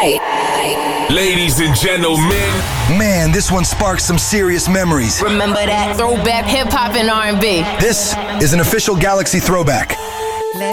Light. Ladies and gentlemen. Man, this one sparks some serious memories. Remember that throwback hip-hop and R&B. This is an official Galaxy throwback.